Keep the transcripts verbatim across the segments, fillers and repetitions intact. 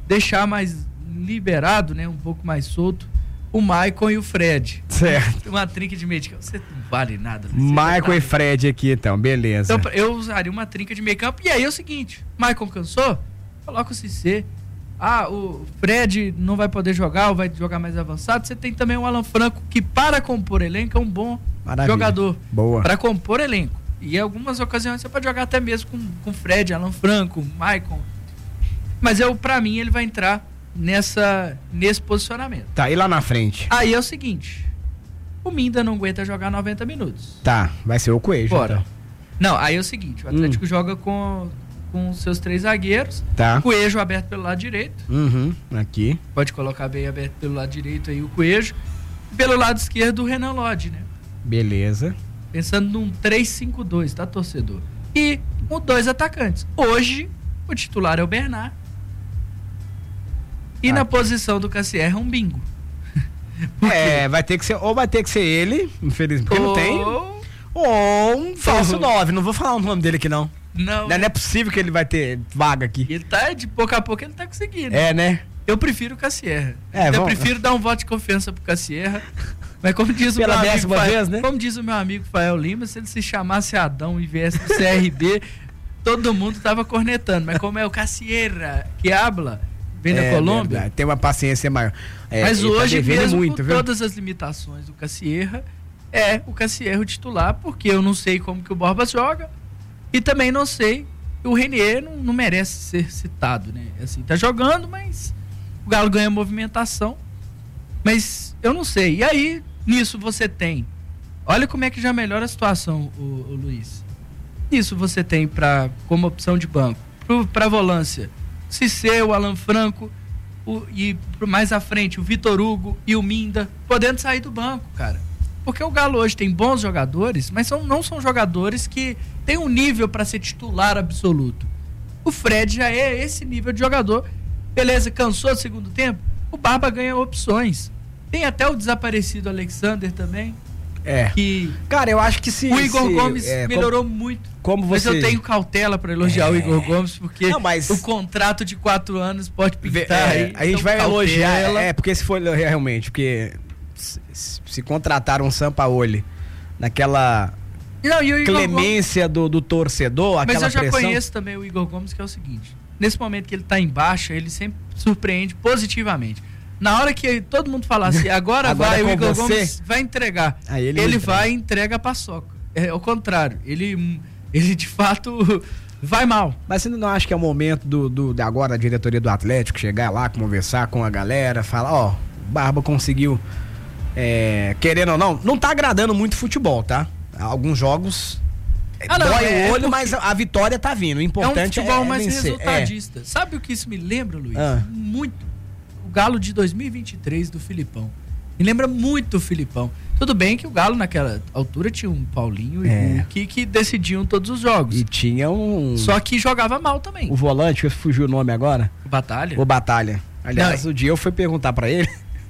deixar mais liberado, né, um pouco mais solto, o Maicon e o Fred. Certo. Uma trinca de meio de campo. Você não vale nada. Maicon e Fred aqui, então, beleza. Então, eu usaria uma trinca de meio campo. E aí é o seguinte, Maicon cansou? Coloca o Cissé. Ah, o Fred não vai poder jogar ou vai jogar mais avançado. Você tem também o Alan Franco, que para compor elenco é um bom Maravilha. jogador. Boa. Para compor elenco. E em algumas ocasiões você pode jogar até mesmo com, com Fred, Alan Franco, Maicon. Mas eu, pra mim, ele vai entrar nessa, nesse posicionamento. Tá, e lá na frente? Aí é o seguinte, o Minda não aguenta jogar noventa minutos. Tá, vai ser o Coelho. Bora. Então. Não, aí é o seguinte, o Atlético hum. joga com... com seus três zagueiros, tá. Coelho aberto pelo lado direito, uhum, aqui, pode colocar bem aberto pelo lado direito aí o Coelho, e pelo lado esquerdo o Renan Lodge, né? Beleza. Pensando num três cinco dois, tá, torcedor? E com dois atacantes. Hoje, o titular é o Bernard, e ah, na posição do Cassier é um bingo. É, vai ter que ser, ou vai ter que ser ele, infelizmente, porque ou... não tem, ou um falso nove, não vou falar o nome dele aqui não. Não, não é possível que ele vai ter vaga aqui. Ele tá, de pouco a pouco, ele tá conseguindo. É, né? Eu prefiro o Cassierra. É, eu vamos... prefiro dar um voto de confiança pro Cassierra. Mas como diz o Pela meu amigo Fael, vez, né? como diz o meu amigo Fael Lima, se ele se chamasse Adão e viesse do C R B, todo mundo tava cornetando. Mas como é o Cassierra que habla, vem é, da Colômbia. Verdade. Tem uma paciência maior. É, mas hoje, tá mesmo muito, com viu? todas as limitações do Cassierra, é o Cassierra o titular, porque eu não sei como que o Borba joga e também não sei. O Renier não, não merece ser citado, né? Assim, tá jogando, mas o Galo ganha movimentação. Mas eu não sei. E aí, nisso você tem. Olha como é que já melhora a situação, o, o Luiz. Nisso você tem pra, como opção de banco. Pro, pra volância, Cissé, o Alan Franco, o, e pro mais à frente, o Vitor Hugo e o Minda, podendo sair do banco, cara. Porque o Galo hoje tem bons jogadores, mas são, não são jogadores que têm um nível para ser titular absoluto. O Fred já é esse nível de jogador. Beleza, cansou do segundo tempo? O Barba ganha opções. Tem até o desaparecido Alexander também. É. Que cara, eu acho que se... O Igor se, Gomes é, melhorou como, muito. Como você... Mas eu tenho cautela para elogiar é. o Igor Gomes, porque não, mas... o contrato de quatro anos pode pintar. É, aí, a gente então vai cautela. elogiar, é, porque se for realmente, porque se, se contrataram um Sampaoli naquela não, e o clemência Gomes... do, do torcedor, aquela Mas eu já pressão... conheço também o Igor Gomes, que é o seguinte, nesse momento que ele tá em baixa, ele sempre surpreende positivamente. Na hora que todo mundo falar assim, agora, agora vai, é o Igor você? Gomes vai entregar. Aí ele ele entrega. vai e entrega a paçoca. É o contrário. Ele, ele de fato vai mal. Mas você não acha que é o momento do, do, de agora da diretoria do Atlético chegar lá, conversar com a galera, falar, ó, oh, Barba conseguiu, é, querendo ou não, não tá agradando muito futebol, tá? Alguns jogos ah, não, dói é, o olho, é mas a vitória tá vindo. O importante é um futebol é, é mais vencer. resultadista. É. Sabe o que isso me lembra, Luiz? Ah. Muito. O Galo de dois mil e vinte e três do Filipão. Me lembra muito o Filipão. Tudo bem que o Galo naquela altura tinha um Paulinho é. e o que, que decidiam todos os jogos. E tinha um... Só que jogava mal também. O volante, fugiu o nome agora? O Batalha. O Batalha. Aliás, não, o dia eu fui perguntar pra ele.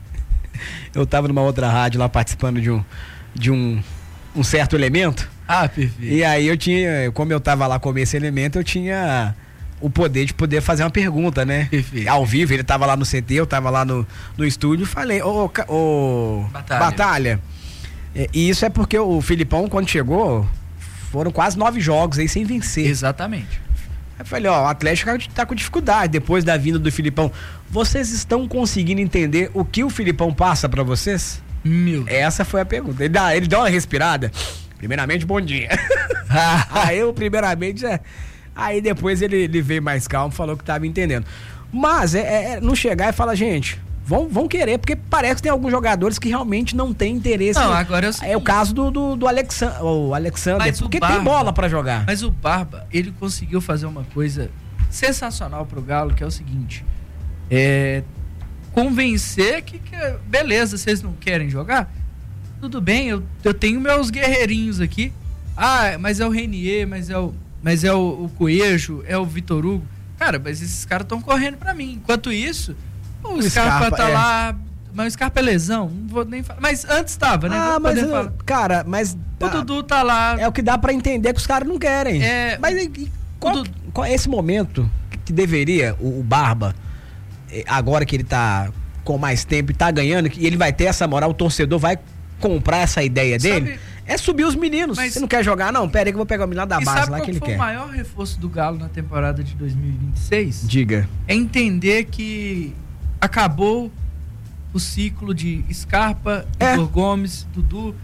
Eu tava numa outra rádio lá participando de um, de um, um certo elemento. Ah, perfeito. E aí eu tinha, como eu tava lá com esse elemento, eu tinha... o poder de poder fazer uma pergunta, né? Perfeito. Ao vivo, ele tava lá no C T, eu tava lá no, no estúdio, falei, ô, ô Batalha, Batalha. É, e isso é porque o Filipão, quando chegou, foram quase nove jogos aí sem vencer. Exatamente. Aí eu falei, ó, o Atlético tá com dificuldade depois da vinda do Filipão. Vocês estão conseguindo entender o que o Filipão passa pra vocês? Meu. Essa foi a pergunta. Ele dá, ele dá uma respirada. Primeiramente, bom dia. Aí eu, primeiramente, é... Aí depois ele, ele veio mais calmo, falou que tava entendendo. Mas é, é não chegar e falar, gente, vão, vão querer, porque parece que tem alguns jogadores que realmente não tem interesse. Não, no, agora é, é o caso do, do, do Alexan, o Alexander, mas porque o Barba, tem bola pra jogar. Mas o Barba, ele conseguiu fazer uma coisa sensacional pro Galo, que é o seguinte, é convencer que, que beleza, vocês não querem jogar? Tudo bem, eu, eu tenho meus guerreirinhos aqui. Ah, mas é o Renier, mas é o Mas é o, o Coelho, é o Vitor Hugo. Cara, mas esses caras estão correndo pra mim. Enquanto isso, o, o Scarpa, Scarpa tá é. lá. Mas o Scarpa é lesão. Não vou nem falar. Mas antes tava, né? Ah, mas, eu, cara, mas... O Dudu tá lá. É o que dá pra entender que os caras não querem. É, mas e, qual, qual é esse momento que deveria o, o Barba agora que ele tá com mais tempo e tá ganhando, que ele vai ter essa moral, o torcedor vai comprar essa ideia dele, sabe, é subir os meninos. Você não quer jogar? Não, pera aí que eu vou pegar o menino da base lá que ele quer. Sabe qual foi o maior reforço do Galo na temporada de dois mil e vinte e seis? Diga. É entender que acabou o ciclo de Scarpa, é. Igor Gomes, Dudu,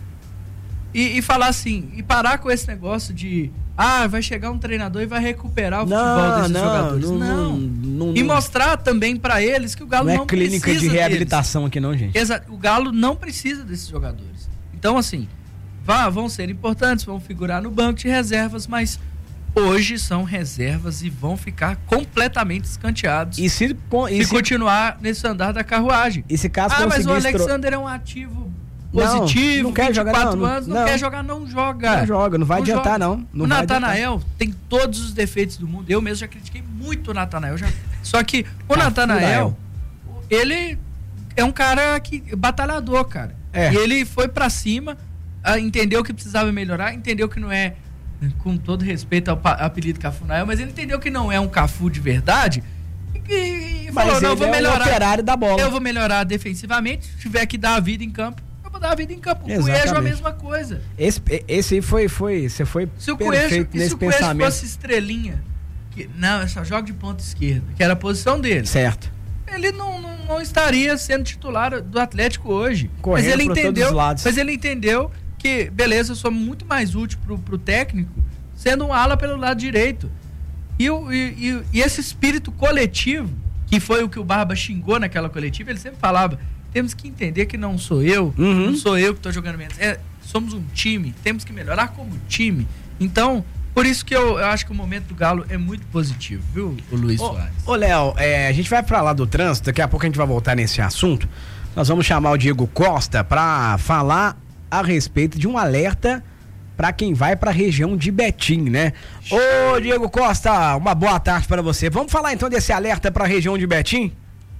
e, e falar assim, e parar com esse negócio de ah, vai chegar um treinador e vai recuperar o não, futebol desses não, jogadores. Não, não. não, não. E mostrar também pra eles que o Galo não, não é clínica precisa de reabilitação deles. Aqui não, gente. Exato. O Galo não precisa desses jogadores. Então, assim, vá, vão ser importantes, vão figurar no banco de reservas, mas hoje são reservas e vão ficar completamente escanteados. E se, e se se continuar nesse andar da carruagem. E se caso ah, mas o estro... Alexander é um ativo positivo, não, não quer jogar, não, anos, não, não quer jogar, não joga. Não joga, não vai não adiantar, joga. não. não o Natanael tem todos os defeitos do mundo. Eu mesmo já critiquei muito o Natanael. Já... Só que o tá, Natanael, ele é um cara que batalhador, cara. É. E ele foi pra cima, entendeu que precisava melhorar, entendeu que não é, com todo respeito ao apelido Cafunael, mas ele entendeu que não é um Cafu de verdade e, e mas falou, não, eu vou é melhorar. O operário da bola. Eu vou melhorar defensivamente, se tiver que dar a vida em campo, eu vou dar a vida em campo. O Cuejo é a mesma coisa. Esse, esse aí foi, foi, você foi se o perfeito Cuejo, nesse se o pensamento. Cuejo fosse estrelinha, que, não, eu só jogo de ponta esquerda, que era a posição dele. Certo. Ele não, não, não estaria sendo titular do Atlético hoje. Correndo mas ele por entendeu, todos os lados. Mas ele entendeu que, beleza, eu sou muito mais útil pro, pro técnico sendo um ala pelo lado direito. E, o, e, e esse espírito coletivo, que foi o que o Barba xingou naquela coletiva, ele sempre falava, temos que entender que não sou eu, uhum. não sou eu que estou jogando menos. É, somos um time, temos que melhorar como time. Então, por isso que eu, eu acho que o momento do Galo é muito positivo, viu, o Luiz ô, Soares? Ô, Léo, é, a gente vai pra lá do trânsito, daqui a pouco a gente vai voltar nesse assunto. Nós vamos chamar o Diego Costa para falar a respeito de um alerta para quem vai para a região de Betim, né? Ô, Diego Costa, uma boa tarde para você. Vamos falar então desse alerta para a região de Betim?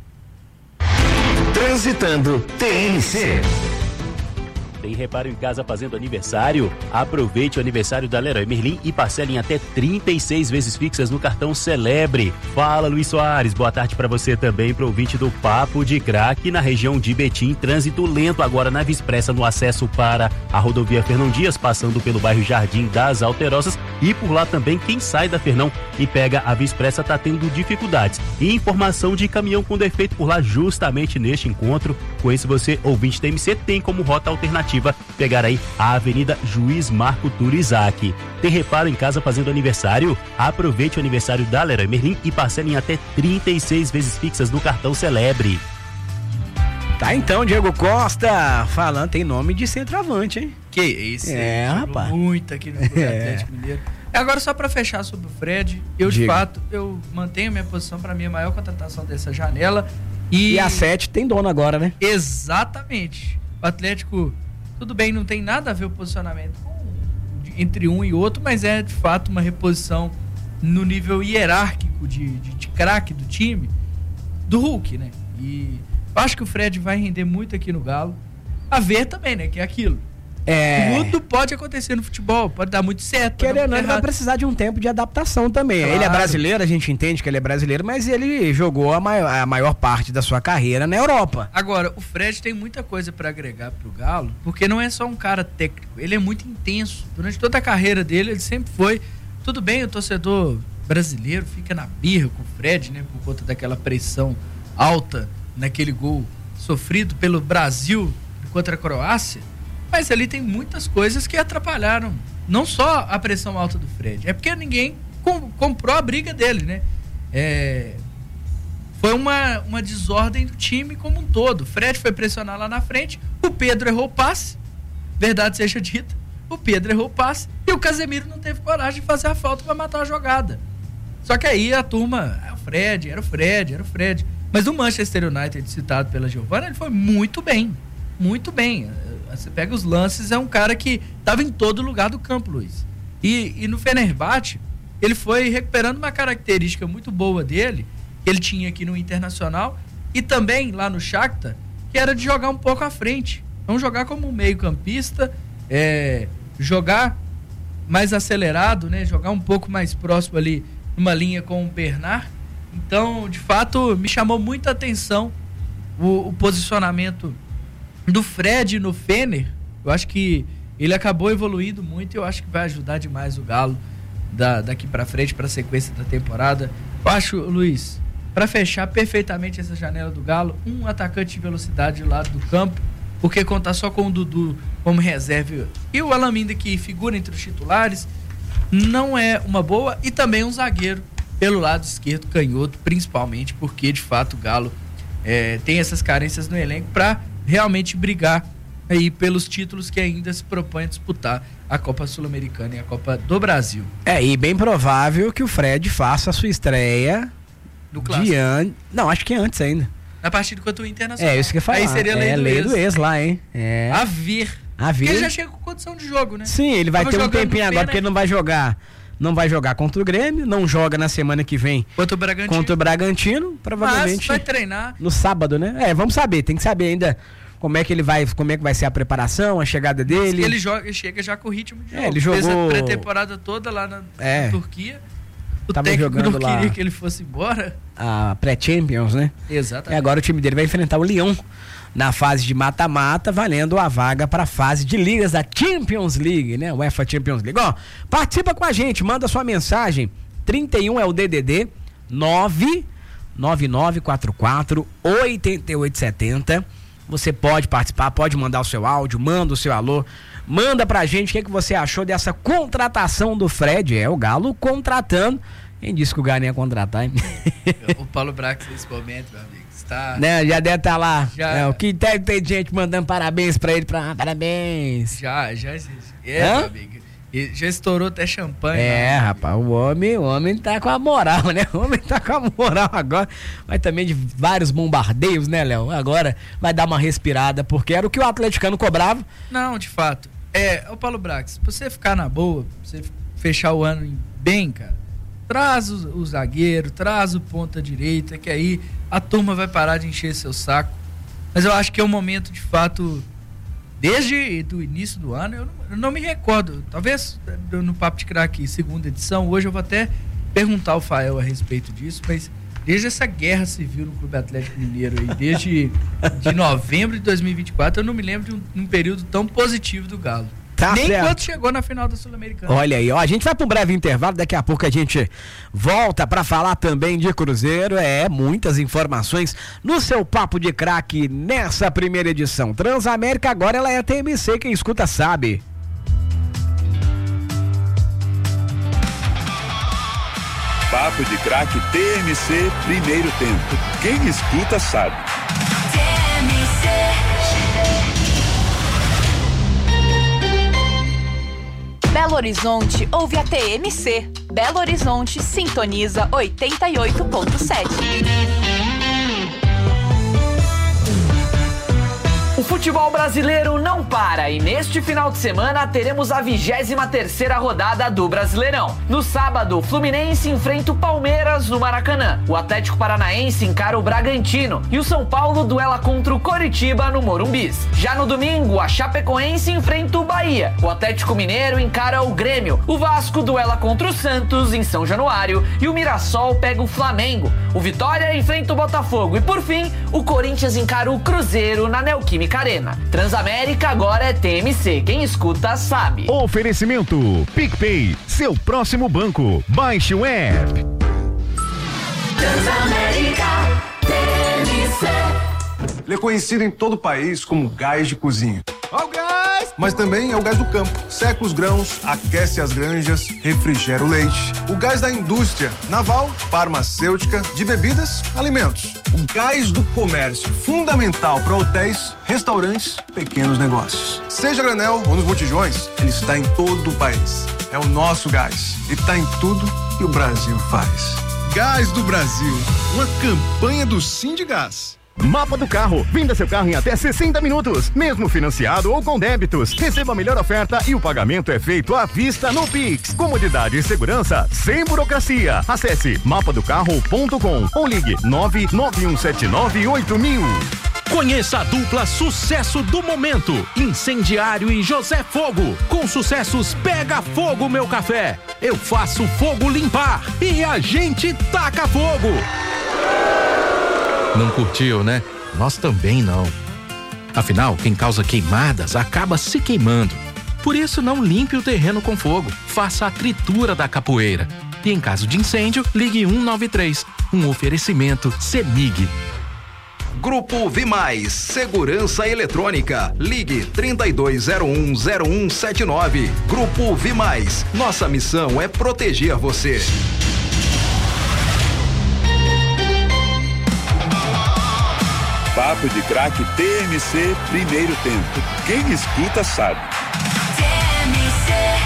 Transitando T N C. Tem reparo em casa fazendo aniversário? Aproveite o aniversário da Leroy Merlin e parcele em até trinta e seis vezes fixas no cartão Celebre. Fala, Luiz Soares. Boa tarde para você também, pro ouvinte do Papo de Craque na região de Betim. Trânsito lento agora na Via Expressa no acesso para a rodovia Fernão Dias, passando pelo bairro Jardim das Alterosas. E por lá também, quem sai da Fernão e pega a Via Expressa tá tendo dificuldades. E informação de caminhão com defeito por lá justamente neste encontro. Com isso, você, ouvinte da M C, tem como rota alternativa pegar aí a Avenida Juiz Marco Turizaki. Tem reparo em casa fazendo aniversário? Aproveite o aniversário da Leroy Merlin e parcele em até trinta e seis vezes fixas no cartão Celebre. Tá então, Diego Costa, falando, tem nome de centroavante, hein? Que isso, é, rapaz. Muito aqui no Clube é. Atlético Mineiro. Agora, só para fechar sobre o Fred, eu Diga. de fato, eu mantenho minha posição para mim a maior contratação dessa janela. E, e a sete tem dono agora, né? Exatamente. O Atlético, tudo bem, não tem nada a ver o posicionamento com, entre um e outro, mas é de fato uma reposição no nível hierárquico de, de, de craque do time, do Hulk, né? E eu acho que o Fred vai render muito aqui no Galo. A ver também, né? Que é aquilo. É... Tudo pode acontecer no futebol, pode dar muito certo. Querendo ou não, ele vai precisar de um tempo de adaptação também. Claro. Ele é brasileiro, a gente entende que ele é brasileiro, mas ele jogou a maior, a maior parte da sua carreira na Europa. Agora, o Fred tem muita coisa para agregar pro Galo, porque não é só um cara técnico, ele é muito intenso. Durante toda a carreira dele, ele sempre foi. Tudo bem, o torcedor brasileiro fica na birra com o Fred, né? Por conta daquela pressão alta naquele gol sofrido pelo Brasil contra a Croácia. Mas ali tem muitas coisas que atrapalharam. Não só a pressão alta do Fred. É porque ninguém com, comprou a briga dele, né? É, foi uma, uma desordem do time como um todo. O Fred foi pressionar lá na frente. O Pedro errou o passe. Verdade seja dita. O Pedro errou o passe. E o Casemiro não teve coragem de fazer a falta para matar a jogada. Só que aí a turma... É o Fred, era o Fred, era o Fred. Mas o Manchester United, citado pela Giovana, ele foi muito bem. Muito bem. Você pega os lances, é um cara que estava em todo lugar do campo, Luiz. E, e no Fenerbahçe, ele foi recuperando uma característica muito boa dele, que ele tinha aqui no Internacional, e também lá no Shakhtar, que era de jogar um pouco à frente. Então jogar como um meio campista, é, jogar mais acelerado, né? Jogar um pouco mais próximo ali, numa linha com o Bernard, Então, de fato, me chamou muita atenção o, o posicionamento do Fred no Fener. Eu acho que ele acabou evoluindo muito e eu acho que vai ajudar demais o Galo da, daqui para frente, para a sequência da temporada. Eu acho, Luiz, para fechar perfeitamente essa janela do Galo, um atacante de velocidade do lado do campo, porque contar só com o Dudu como reserva e o Alaminda, que figura entre os titulares, não é uma boa, e também um zagueiro pelo lado esquerdo, canhoto, principalmente, porque de fato o Galo é, tem essas carências no elenco para realmente brigar aí pelos títulos que ainda se propõe a disputar a Copa Sul-Americana e a Copa do Brasil. É, e bem provável que o Fred faça a sua estreia no clássico. De an... Não, acho que é antes ainda. Na partida contra o Internacional. É, isso que eu ia falar. Aí seria a lei, é, do, lei ex. do ex lá, hein? É. A ver. A ver. Porque ele já chega com condição de jogo, né? Sim, ele vai Tava ter um tempinho agora, pena, porque ele não vai jogar. Não vai jogar contra o Grêmio, não joga na semana que vem contra o Bragantino. Contra o Bragantino, provavelmente. Mas vai treinar. No sábado, né? É, vamos saber, tem que saber ainda como é que ele vai, como é que vai ser a preparação, a chegada dele. Ele joga, ele chega já com o ritmo de jogo. É, ele jogou... Fez a pré-temporada toda lá na, é. na Turquia. O Tava técnico jogando não lá queria que ele fosse embora. A pré-Champions, né? Exatamente. E agora o time dele vai enfrentar o Lyon na fase de mata-mata, valendo a vaga para a fase de ligas da Champions League, né? UEFA Champions League. Ó, participa com a gente, manda sua mensagem. trinta e um é o D D D nove nove nove quatro quatro oito oito sete zero. Você pode participar, pode mandar o seu áudio, manda o seu alô, manda pra gente o que, é que você achou dessa contratação do Fred. É o Galo contratando. Quem disse que o Galo ia contratar, hein? O Paulo Brax nesse momento, meu amigo, está... Né, já deve estar tá lá. Já... É, o que tem, tem gente mandando parabéns pra ele, pra, parabéns. Já, já existe. É, Hã? Meu amigo. E já estourou até champanhe. É, lá, rapaz, o homem, o homem tá com a moral, né? O homem tá com a moral agora, mas também de vários bombardeios, né, Léo? Agora vai dar uma respirada, porque era o que o atleticano cobrava. Não, de fato. É, o Paulo Brax, pra você ficar na boa, pra você fechar o ano bem, cara, traz o, o zagueiro, traz o ponta direita, que aí a turma vai parar de encher seu saco. Mas eu acho que é um momento, de fato... Desde o início do ano, eu não, eu não me recordo. Talvez no Papo de Craque, segunda edição, hoje eu vou até perguntar ao Fael a respeito disso, mas desde essa guerra civil no Clube Atlético Mineiro, aí, desde de novembro de dois mil e vinte e quatro, eu não me lembro de um, um período tão positivo do Galo. Tá Nem certo. quando chegou na final da Sul-Americana. Olha aí, ó, a gente vai para um breve intervalo, daqui a pouco a gente volta para falar também de Cruzeiro. É, muitas informações no seu Papo de Craque nessa primeira edição. Transamérica agora ela é T M C, quem escuta sabe. Papo de Craque T M C, primeiro tempo. Quem escuta sabe. T M C. Belo Horizonte ouve a T M C. Belo Horizonte sintoniza oitenta e oito ponto sete. O futebol brasileiro não para e neste final de semana teremos a vigésima terceira rodada do Brasileirão. No sábado, o Fluminense enfrenta o Palmeiras no Maracanã. O Atlético Paranaense encara o Bragantino e o São Paulo duela contra o Coritiba no Morumbis. Já no domingo, a Chapecoense enfrenta o Bahia. O Atlético Mineiro encara o Grêmio. O Vasco duela contra o Santos em São Januário e o Mirassol pega o Flamengo. O Vitória enfrenta o Botafogo e, por fim, o Corinthians encara o Cruzeiro na Neoquímica Arena. Transamérica agora é T M C. Quem escuta sabe. Oferecimento PicPay, seu próximo banco. Baixe o app. Transamérica T M C. Ele é conhecido em todo o país como gás de cozinha. Ó o gás! Mas também é o gás do campo. Seca os grãos, aquece as granjas, refrigera o leite. O gás da indústria naval, farmacêutica, de bebidas, alimentos. O gás do comércio, fundamental para hotéis, restaurantes, pequenos negócios. Seja granel ou nos botijões, ele está em todo o país. É o nosso gás e está em tudo que o Brasil faz. Gás do Brasil, uma campanha do Sindigás. Mapa do Carro. Venda seu carro em até sessenta minutos, mesmo financiado ou com débitos. Receba a melhor oferta e o pagamento é feito à vista no Pix. Comodidade e segurança sem burocracia. Acesse mapa do carro ponto com ou ligue nove nove um sete nove oito mil. Conheça a dupla sucesso do momento, Incendiário e José Fogo. Com sucessos Pega Fogo Meu Café, Eu Faço Fogo Limpar e A Gente Taca Fogo. Não curtiu, né? Nós também não. Afinal, quem causa queimadas acaba se queimando. Por isso, não limpe o terreno com fogo. Faça a tritura da capoeira. E em caso de incêndio, ligue um nove três. Um oferecimento CEMIG. Grupo Vimais, Segurança Eletrônica. Ligue trinta e dois zero um zero um sete nove. Grupo Vimais. Nossa missão é proteger você. Papo de Craque T M C, primeiro tempo. Quem escuta sabe. T M C.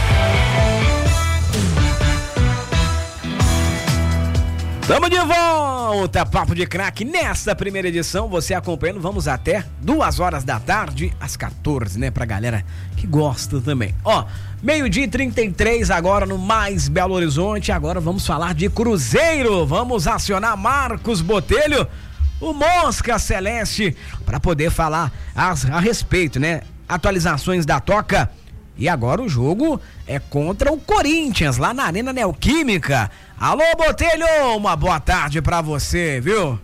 Tamo de volta, Papo de Craque. Nesta primeira edição, você acompanhando, vamos até duas horas da tarde, às quatorze, né? Pra galera que gosta também. Ó, meio-dia e trinta e três agora no Mais Belo Horizonte. Agora vamos falar de Cruzeiro. Vamos acionar Marcos Botelho, o Mosca Celeste, para poder falar a, a respeito, né? Atualizações da Toca. E agora o jogo é contra o Corinthians, lá na Arena Neoquímica. Alô, Botelho, uma boa tarde pra você, viu?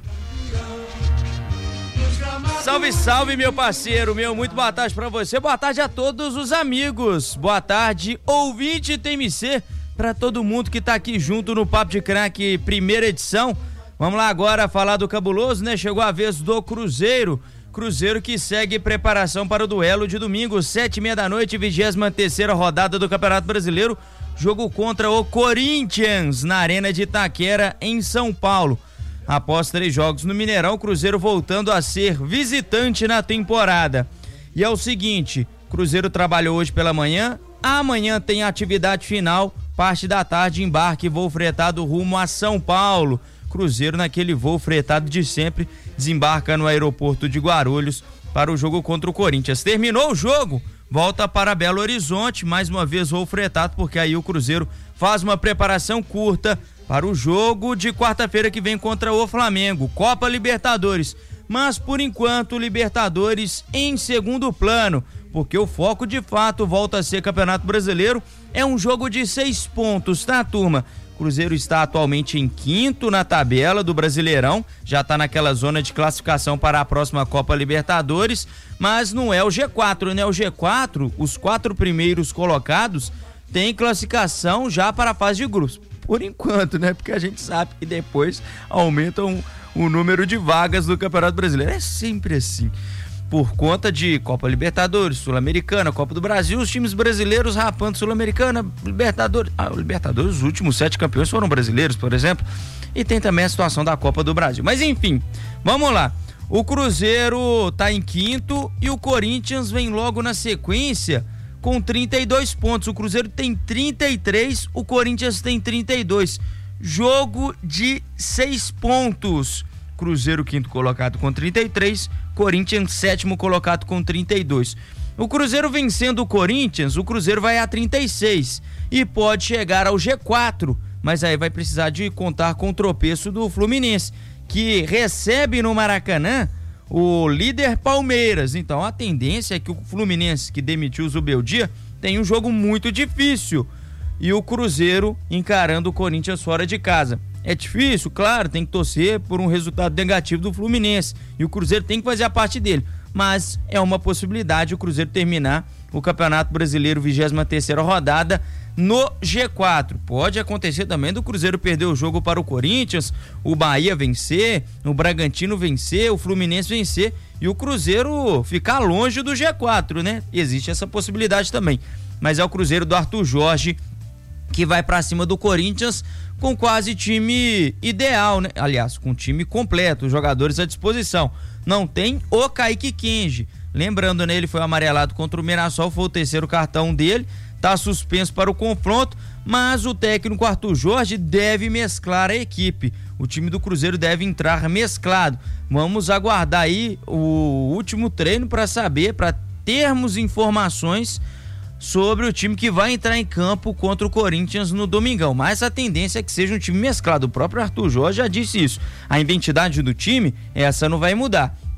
Salve, salve, meu parceiro, meu, muito boa tarde pra você, boa tarde a todos os amigos, boa tarde, ouvinte T M C, pra todo mundo que tá aqui junto no Papo de Craque, primeira edição. Vamos lá agora falar do cabuloso, né? Chegou a vez do Cruzeiro. Cruzeiro que segue preparação para o duelo de domingo, sete e meia da noite, vigésima terceira rodada do Campeonato Brasileiro. Jogo contra o Corinthians, na Arena de Itaquera, em São Paulo. Após três jogos no Mineirão, o Cruzeiro voltando a ser visitante na temporada. E é o seguinte, Cruzeiro trabalhou hoje pela manhã, amanhã tem atividade final, parte da tarde, embarque e voo fretado rumo a São Paulo. Cruzeiro naquele voo fretado de sempre, desembarca no aeroporto de Guarulhos para o jogo contra o Corinthians. Terminou o jogo, volta para Belo Horizonte, mais uma vez voo fretado, porque aí o Cruzeiro faz uma preparação curta para o jogo de quarta-feira que vem contra o Flamengo, Copa Libertadores. Mas por enquanto, Libertadores em segundo plano, porque o foco de fato volta a ser Campeonato Brasileiro. É um jogo de seis pontos, tá, turma? Cruzeiro está atualmente em quinto na tabela do Brasileirão, já está naquela zona de classificação para a próxima Copa Libertadores, mas não é o G quatro, né? O G quatro, os quatro primeiros colocados, têm classificação já para a fase de grupos. Por enquanto, né? Porque a gente sabe que depois aumentam o número de vagas do Campeonato Brasileiro. É sempre assim. Por conta de Copa Libertadores, Sul-Americana, Copa do Brasil, os times brasileiros rapando Sul-Americana, Libertadores. Ah, o Libertadores, os últimos sete campeões foram brasileiros, por exemplo. E tem também a situação da Copa do Brasil. Mas enfim, vamos lá. O Cruzeiro tá em quinto e o Corinthians vem logo na sequência com trinta e dois pontos. O Cruzeiro tem trinta e três, o Corinthians tem trinta e dois. Jogo de seis pontos. Cruzeiro quinto colocado com trinta e três, Corinthians sétimo colocado com trinta e dois. O Cruzeiro vencendo o Corinthians, o Cruzeiro vai a trinta e seis e pode chegar ao G quatro, mas aí vai precisar de contar com o tropeço do Fluminense, que recebe no Maracanã o líder Palmeiras. Então a tendência é que o Fluminense, que demitiu o Zubeldia, tem um jogo muito difícil, e o Cruzeiro encarando o Corinthians fora de casa. É difícil, claro, tem que torcer por um resultado negativo do Fluminense, e o Cruzeiro tem que fazer a parte dele, mas é uma possibilidade o Cruzeiro terminar o Campeonato Brasileiro vigésima terceira rodada no G quatro. Pode acontecer também do Cruzeiro perder o jogo para o Corinthians, o Bahia vencer, o Bragantino vencer, o Fluminense vencer e o Cruzeiro ficar longe do G quatro, né? Existe essa possibilidade também, mas é o Cruzeiro do Arthur Jorge que vai pra cima do Corinthians com quase time ideal, né? Aliás, com time completo, jogadores à disposição. Não tem o Kaique Kenji. Lembrando, né, ele foi amarelado contra o Mirassol, foi o terceiro cartão dele, tá suspenso para o confronto, mas o técnico Arthur Jorge deve mesclar a equipe. O time do Cruzeiro deve entrar mesclado. Vamos aguardar aí o último treino para saber, para termos informações sobre o time que vai entrar em campo contra o Corinthians no domingão, mas a tendência é que seja um time mesclado. O próprio Arthur Jorge já disse isso, a identidade do time, essa não vai mudar,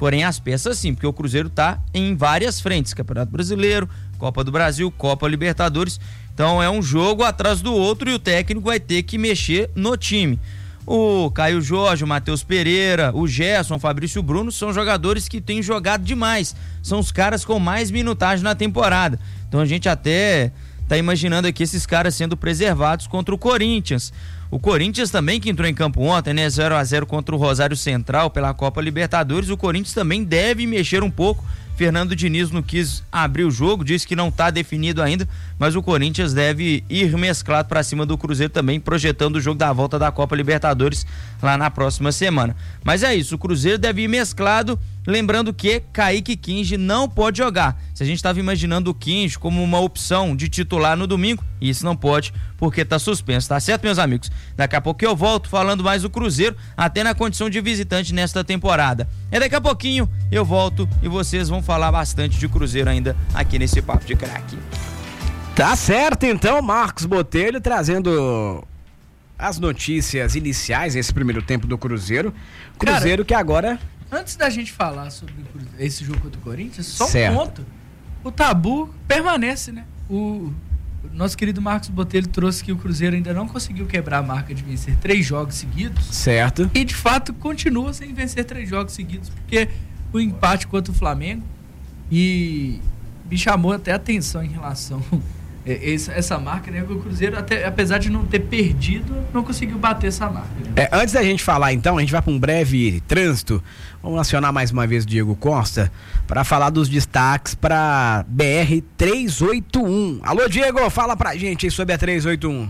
Porém, as peças sim, porque o Cruzeiro tá em várias frentes, Campeonato Brasileiro, Copa do Brasil, Copa Libertadores. Então é um jogo atrás do outro e o técnico vai ter que mexer no time. O Caio Jorge, o Matheus Pereira, o Gerson, o Fabrício Bruno são jogadores que têm jogado demais. São os caras com mais minutagem na temporada. Então a gente até tá imaginando aqui esses caras sendo preservados contra o Corinthians. O Corinthians também, que entrou em campo ontem, né? zero a zero contra o Rosário Central pela Copa Libertadores. O Corinthians também deve mexer um pouco. Fernando Diniz não quis abrir o jogo, disse que não está definido ainda, mas o Corinthians deve ir mesclado para cima do Cruzeiro também, projetando o jogo da volta da Copa Libertadores lá na próxima semana. Mas é isso, o Cruzeiro deve ir mesclado, lembrando que Kaique Kinge não pode jogar. Se a gente estava imaginando o Kinge como uma opção de titular no domingo, isso não pode, porque está suspenso, tá certo, meus amigos? Daqui a pouco eu volto falando mais do Cruzeiro, até na condição de visitante nesta temporada. É daqui a pouquinho eu volto e vocês vão falar bastante de Cruzeiro ainda aqui nesse Papo de Craque. Tá certo, então, Marcos Botelho trazendo as notícias iniciais desse primeiro tempo do Cruzeiro. Cruzeiro Cara, que agora... Antes da gente falar sobre esse jogo contra o Corinthians, só certo. um ponto. O tabu permanece, né? O nosso querido Marcos Botelho trouxe que o Cruzeiro ainda não conseguiu quebrar a marca de vencer três jogos seguidos. Certo. E, de fato, continua sem vencer três jogos seguidos, porque o empate contra o Flamengo e me chamou até a atenção em relação a essa, essa marca, né? O Cruzeiro, até, apesar de não ter perdido, não conseguiu bater essa marca. Né? É, antes da gente falar, então, a gente vai para um breve trânsito. Vamos acionar mais uma vez o Diego Costa para falar dos destaques para B R trezentos e oitenta e um. Alô, Diego, fala pra gente aí sobre a trezentos e oitenta e um.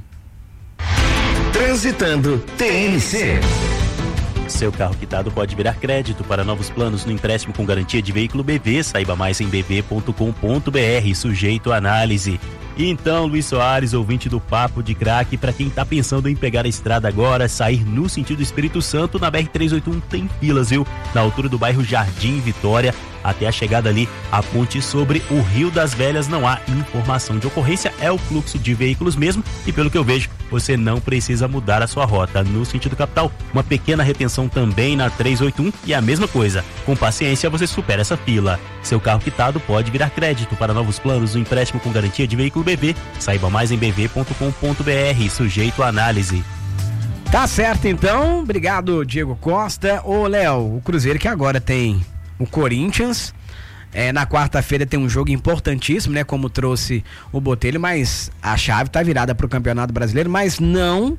Transitando T N C. Seu carro quitado pode virar crédito para novos planos no empréstimo com garantia de veículo B V. Saiba mais em b v ponto com ponto b r, sujeito à análise. E então, Luiz Soares, ouvinte do Papo de Craque, para quem tá pensando em pegar a estrada agora, sair no sentido Espírito Santo, na B R trezentos e oitenta e um tem filas, viu? Na altura do bairro Jardim Vitória, até a chegada ali, a ponte sobre o Rio das Velhas, não há informação de ocorrência, é o fluxo de veículos mesmo, e pelo que eu vejo, você não precisa mudar a sua rota. No sentido capital, uma pequena retenção também na trezentos e oitenta e um, e a mesma coisa, com paciência você supera essa fila. Seu carro quitado pode virar crédito para novos planos no empréstimo com garantia de veículo B V. Saiba mais em b v ponto com ponto b r, sujeito à análise. Tá certo, então. Obrigado, Diego Costa. Ô, Léo, o Cruzeiro que agora tem o Corinthians. É, na quarta-feira tem um jogo importantíssimo, né? Como trouxe o Botelho, mas a chave tá virada pro Campeonato Brasileiro, mas não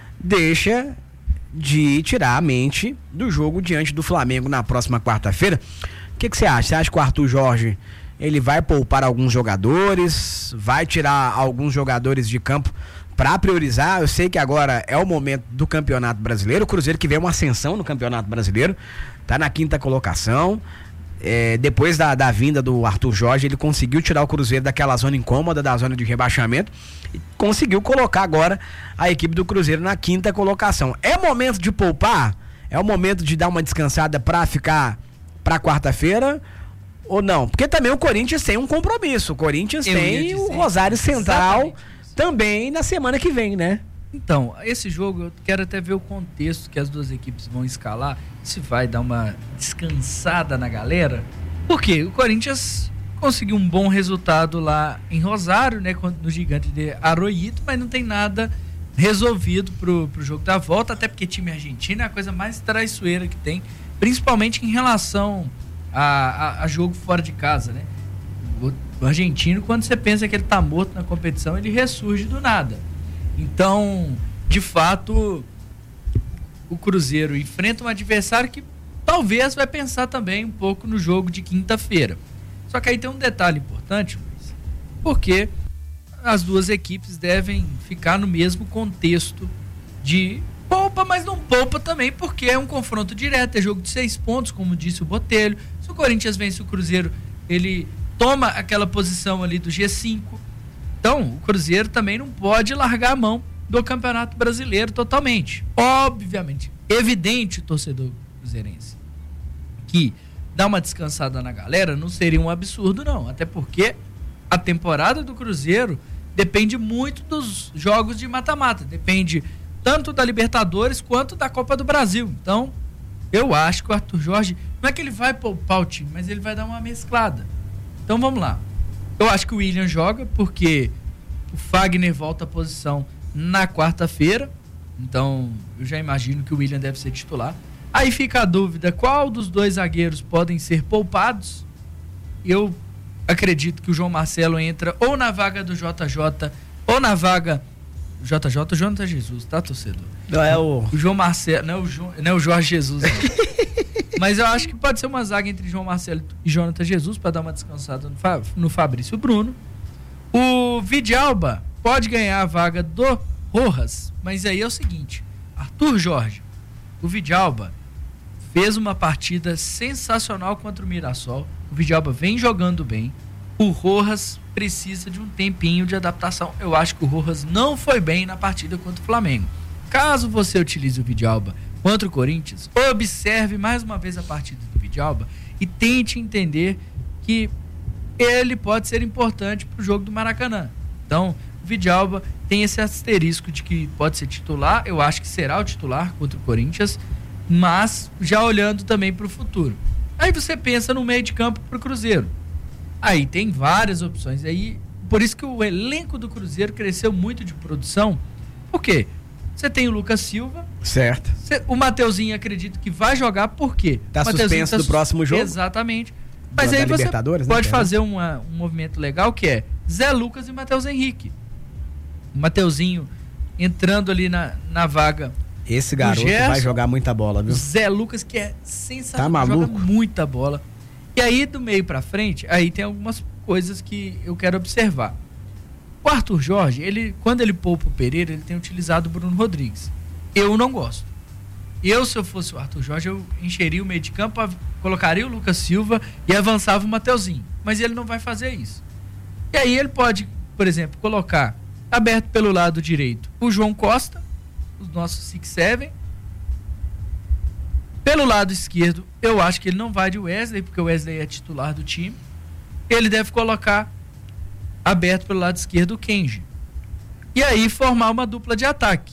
deixa de tirar a mente do jogo diante do Flamengo na próxima quarta-feira. O que que você acha? Você acha que o Arthur Jorge ele vai poupar alguns jogadores, vai tirar alguns jogadores de campo para priorizar? Eu sei que agora é o momento do Campeonato Brasileiro, o Cruzeiro que vem uma ascensão no Campeonato Brasileiro, tá na quinta colocação. É, depois da, da vinda do Arthur Jorge, ele conseguiu tirar o Cruzeiro daquela zona incômoda, da zona de rebaixamento, e conseguiu colocar agora a equipe do Cruzeiro na quinta colocação. É momento de poupar? É o momento de dar uma descansada para ficar para quarta-feira? Ou não? Porque também o Corinthians tem um compromisso. O Corinthians Eu tem o Rosário Central também na semana que vem, né? Então, esse jogo eu quero até ver o contexto que as duas equipes vão escalar, se vai dar uma descansada na galera. Porque o Corinthians conseguiu um bom resultado lá em Rosário, né, no Gigante de Arroyito, mas não tem nada resolvido pro, pro jogo da volta, até porque time argentino é a coisa mais traiçoeira que tem, principalmente em relação a, a, a jogo fora de casa, né? O, o argentino, quando você pensa que ele tá morto na competição, ele ressurge do nada. Então, de fato, o Cruzeiro enfrenta um adversário que talvez vai pensar também um pouco no jogo de quinta-feira. Só que aí tem um detalhe importante, Luiz, porque as duas equipes devem ficar no mesmo contexto de poupa, mas não poupa também, porque é um confronto direto, é jogo de seis pontos, como disse o Botelho. Se o Corinthians vence o Cruzeiro, ele toma aquela posição ali do G cinco. Então, o Cruzeiro também não pode largar a mão do Campeonato Brasileiro totalmente. Obviamente, evidente, o torcedor cruzeirense, que dar uma descansada na galera não seria um absurdo, não. Até porque a temporada do Cruzeiro depende muito dos jogos de mata-mata. Depende tanto da Libertadores quanto da Copa do Brasil. Então, eu acho que o Arthur Jorge Não é que ele vai poupar o time, mas ele vai dar uma mesclada. Então vamos lá. Eu acho que o William joga porque o Fagner volta à posição na quarta-feira. Então eu já imagino que o William deve ser titular. Aí fica a dúvida, qual dos dois zagueiros podem ser poupados? Eu acredito que o João Marcelo entra ou na vaga do J J ou na vaga J J, o Jonathan Jesus, tá, torcedor? Não é o... o João Marcelo, não é o, jo... não é o Jorge Jesus, não. Mas eu acho que pode ser uma zaga entre João Marcelo e Jonathan Jesus para dar uma descansada no, Fa... no Fabrício Bruno. O Vidalba pode ganhar a vaga do Rojas, mas aí é o seguinte, Arthur Jorge, o Vidalba fez uma partida sensacional contra o Mirassol. O Vidalba vem jogando bem. O Rojas precisa de um tempinho de adaptação. Eu acho que o Rojas não foi bem na partida contra o Flamengo. Caso você utilize o Vidalba contra o Corinthians, observe mais uma vez a partida do Vidalba e tente entender que ele pode ser importante para o jogo do Maracanã. Então, o Vidalba tem esse asterisco de que pode ser titular. Eu acho que será o titular contra o Corinthians, mas já olhando também para o futuro. Aí você pensa no meio de campo para o Cruzeiro. Aí tem várias opções. Aí, por isso que o elenco do Cruzeiro cresceu muito de produção. Por quê? Você tem o Lucas Silva. Certo. Você, o Mateuzinho acredito que vai jogar, por quê? Tá suspenso tá do sus... próximo jogo. Exatamente. Mas aí você pode né, fazer uma, um movimento legal que é Zé Lucas e Matheus Henrique. O Mateuzinho entrando ali na, na vaga. Esse garoto Gerson, vai jogar muita bola, viu? Zé Lucas, que é sensacional, tá maluco? Joga muita bola. E aí, do meio pra frente, aí tem algumas coisas que eu quero observar. O Arthur Jorge, ele, quando ele poupa o Pereira, ele tem utilizado o Bruno Rodrigues. Eu não gosto. Eu, se eu fosse o Arthur Jorge, eu encheria o meio de campo, colocaria o Lucas Silva e avançava o Mateuzinho. Mas ele não vai fazer isso. E aí ele pode, por exemplo, colocar aberto pelo lado direito o João Costa, os nossos six seven. Pelo lado esquerdo, eu acho que ele não vai de Wesley, porque o Wesley é titular do time. Ele deve colocar aberto pelo lado esquerdo o Kenji. E aí formar uma dupla de ataque.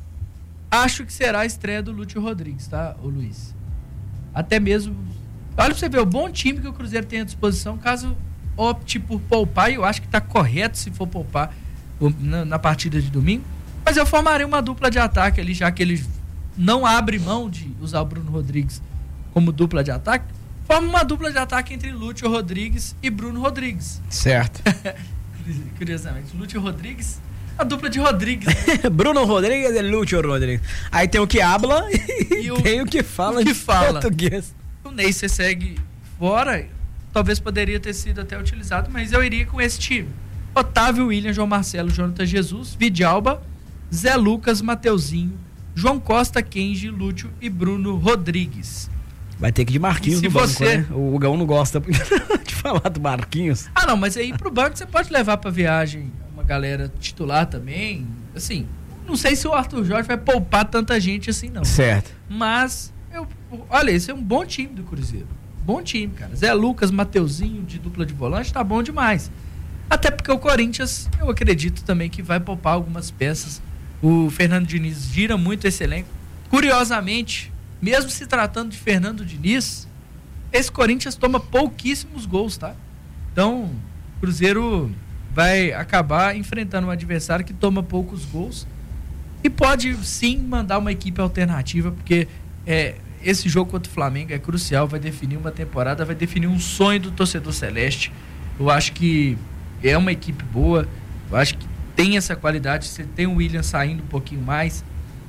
Acho que será a estreia do Lúcio Rodrigues, tá, ô Luiz? Até mesmo... Olha pra você ver o bom time que o Cruzeiro tem à disposição, caso opte por poupar, e eu acho que tá correto se for poupar na, na partida de domingo. Mas eu formaria uma dupla de ataque ali, já que ele não abre mão de usar o Bruno Rodrigues como dupla de ataque. Forma uma dupla de ataque entre Lúcio Rodrigues e Bruno Rodrigues. Certo. Curiosamente, Lúcio Rodrigues, a dupla de Rodrigues. Bruno Rodrigues e Lúcio Rodrigues. Aí tem o que habla e o, tem o que fala o que fala. português. O Ney você segue fora, talvez poderia ter sido até utilizado, mas eu iria com esse time. Otávio, William, João Marcelo, Jonathan Jesus, Vidalba, Zé Lucas, Mateuzinho, João Costa, Kenji, Lúcio e Bruno Rodrigues. Vai ter que ir de Marquinhos no banco, você... né? O Gão não gosta de falar do Marquinhos. Ah, não, mas aí pro banco você pode levar pra viagem uma galera titular também. Assim, não sei se o Arthur Jorge vai poupar tanta gente assim, não. Certo. Mas, eu, olha, esse é um bom time do Cruzeiro. Bom time, cara. Zé Lucas, Mateuzinho de dupla de volante, tá bom demais. Até porque o Corinthians, eu acredito também que vai poupar algumas peças. O Fernando Diniz gira muito esse elenco. Curiosamente, mesmo se tratando de Fernando Diniz, esse Corinthians toma pouquíssimos gols, tá? Então, o Cruzeiro vai acabar enfrentando um adversário que toma poucos gols e pode sim mandar uma equipe alternativa, porque é, esse jogo contra o Flamengo é crucial, vai definir uma temporada, vai definir um sonho do torcedor celeste. Eu acho que é uma equipe boa, eu acho que tem essa qualidade, você tem o William saindo um pouquinho mais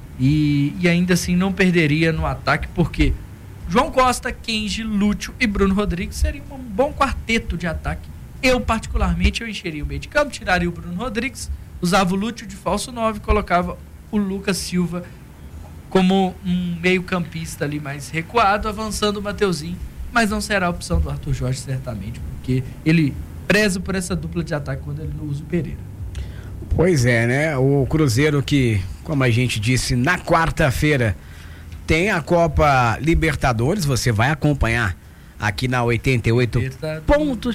e, e ainda assim não perderia no ataque, porque João Costa, Kenji, Lúcio e Bruno Rodrigues seria um bom quarteto de ataque. Eu, particularmente, eu encheria o meio de campo, tiraria o Bruno Rodrigues, usava o Lúcio de falso nove, colocava o Lucas Silva como um meio campista ali mais recuado, avançando o Mateuzinho, mas não será a opção do Arthur Jorge, certamente, porque ele preza por essa dupla de ataque quando ele não usa o Pereira. Pois é, né? O Cruzeiro que, como a gente disse, na quarta-feira tem a Copa Libertadores, você vai acompanhar aqui na oitenta e oito pontos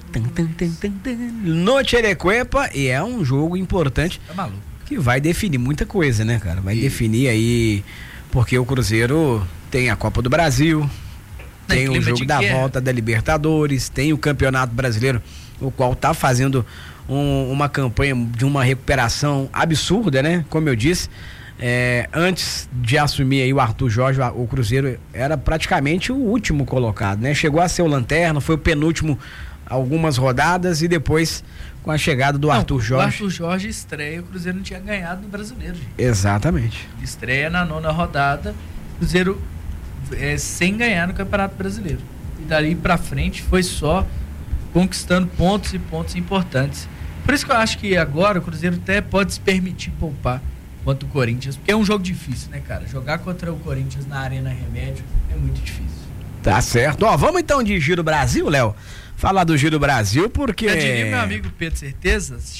no Tcherecuepa, e é um jogo importante tá maluco. Que vai definir muita coisa, né, cara? Vai e... definir aí, porque o Cruzeiro tem a Copa do Brasil, tem o jogo da guerra. volta da Libertadores, tem o Campeonato Brasileiro, o qual tá fazendo um, uma campanha de uma recuperação absurda, né? Como eu disse, é, antes de assumir aí o Arthur Jorge, o Cruzeiro era praticamente o último colocado, né? Chegou a ser o lanterna, foi o penúltimo algumas rodadas e depois com a chegada do não, Arthur Jorge. O Arthur Jorge estreia, o Cruzeiro não tinha ganhado no Brasileiro, gente. Exatamente. Estreia na nona rodada, Cruzeiro é, sem ganhar no Campeonato Brasileiro. E dali pra frente foi só conquistando pontos e pontos importantes. Por isso que eu acho que agora o Cruzeiro até pode se permitir poupar contra o Corinthians, porque é um jogo difícil, né, cara? Jogar contra o Corinthians na Arena Remédio é muito difícil. Tá certo. Ó, vamos então de Giro Brasil, Léo? Falar do Giro Brasil, porque... Já diria meu amigo Pedro Certezas?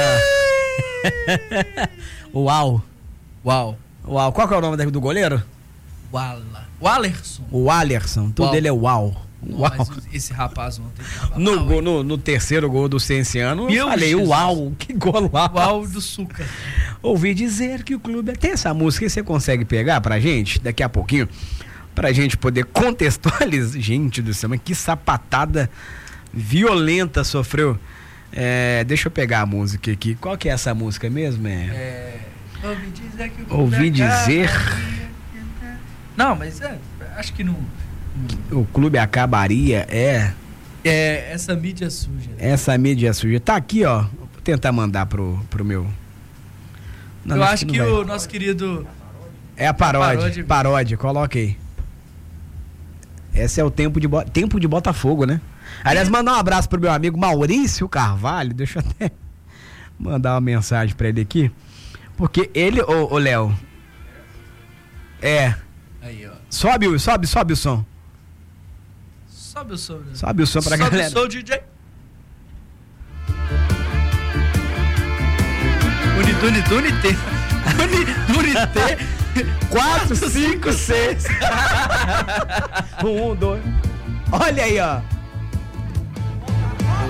Ah. Uau. Uau. Uau. Qual que é o nome do goleiro? Wala. O Alerson. O Alerson. Tudo Uau. dele é uau. Uau. Mas esse rapaz ontem tava no, mal, gol, no, no terceiro gol do Cienciano, eu falei, Jesus. uau, que gol uau. Uau do Suca. Ouvi dizer que o clube... Tem essa música aí, você consegue pegar pra gente, daqui a pouquinho, pra gente poder contextualizar. Gente do céu, mas que sapatada violenta sofreu. É, deixa eu pegar a música aqui. Qual que é essa música mesmo? É... é ouvi dizer que o clube Ouvi dizer... Não, mas é, acho que não... O clube acabaria, é... É, essa mídia suja. Né? Essa mídia suja. Tá aqui, ó. Vou tentar mandar pro, pro meu... Não, eu acho que, que o nosso querido... É a paródia. Paródia, paródia, coloca aí. Esse é o tempo de, Bo... tempo de Botafogo, né? Aliás, mandar um abraço pro meu amigo Maurício Carvalho. Deixa eu até mandar uma mensagem pra ele aqui. Porque ele, ô, ô Léo... É... Aí, ó. Sobe, sobe, sobe o som. Sobe o som. Né? Sobe o som pra sobe galera. Sobe o som, D J. Unidune, unite. Unite. quatro, cinco, seis. Um, dois. Olha aí, ó.